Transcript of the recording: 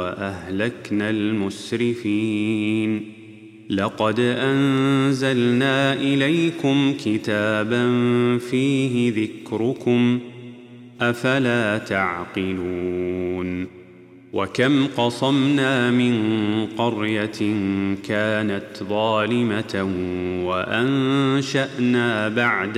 وأهلكنا المسرفين لقد أنزلنا إليكم كتابا فيه ذكركم أفلا تعقلون وكم قصمنا من قرية كانت ظالمة وأنشأنا بعد